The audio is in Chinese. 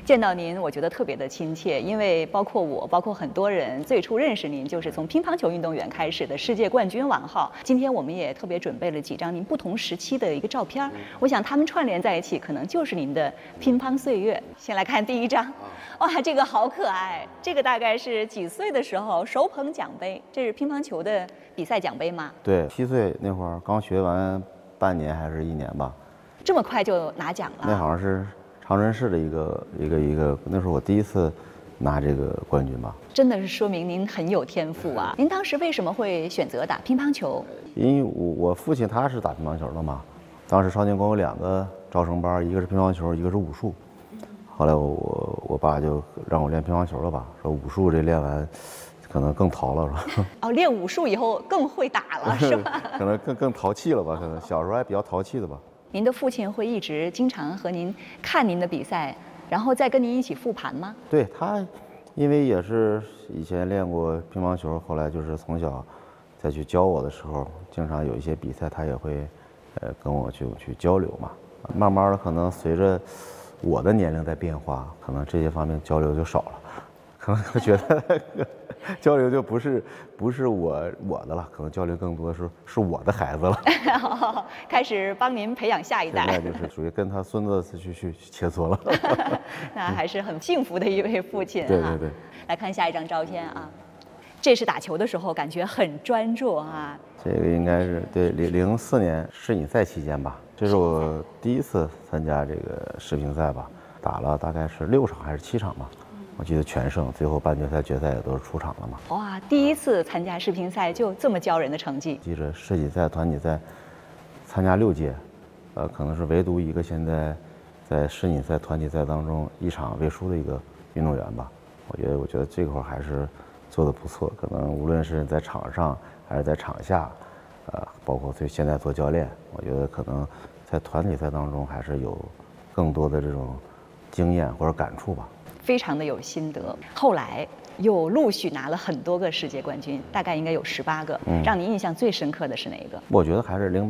见到您，我觉得特别的亲切，因为包括我，包括很多人，最初认识您就是从乒乓球运动员开始的世界冠军王浩。今天我们也特别准备了几张您不同时期的一个照片，我想他们串联在一起，可能就是您的乒乓岁月。先来看第一张，哇，这个好可爱，这个大概是几岁的时候手捧奖杯，这是乒乓球的比赛奖杯吗？ 对，7岁那会儿刚学完半年还是1年吧， 这么快就拿奖了？ 那好像是长春市的一个，那时候我第一次拿这个冠军吧。 真的是说明您很有天赋啊！您当时为什么会选择打乒乓球？ 因为我父亲他是打乒乓球的嘛，当时少年宫有2个招生班，一个是乒乓球，一个是武术。后来我爸就让我练乒乓球了吧，说武术这练完可能更淘了，是吧？ 哦，练武术以后更会打了，是吧？ 可能更淘气了吧？可能小时候还比较淘气的吧。 您的父亲会一直经常和您看您的比赛，然后再跟您一起复盘吗？ 对他，因为也是以前练过乒乓球，后来就是从小再去教我的时候，经常有一些比赛他也会跟我去交流嘛。慢慢的可能随着我的年龄在变化，可能这些方面交流就少了，可能觉得交流就不是我的了，可能交流更多的是我的孩子了。 开始帮您培养下一代。 现在就是属于跟他孙子去切磋了。 那还是很幸福的一位父亲啊。 对对对。 来看下一张照片啊，这是打球的时候感觉很专注啊。 这个应该是对04年世锦赛期间吧，这是我第一次参加这个世乒赛吧，打了大概是6场还是7场吧。我记得全胜，最后半决赛、决赛也都是出场了嘛。 哇，第一次参加世乒赛就这么骄人的成绩！ 记着世锦赛、团体赛参加6届，可能是唯独一个现在在世锦赛、团体赛当中1场未输的一个运动员吧。我觉得这块还是做得不错，可能无论是在场上还是在场下，包括现在做教练，我觉得可能在团体赛当中还是有更多的这种经验或者感触吧。 非常的有心得，后来又陆续拿了很多个世界冠军，大概应该有18个。让您印象最深刻的是哪一个？ 我觉得还是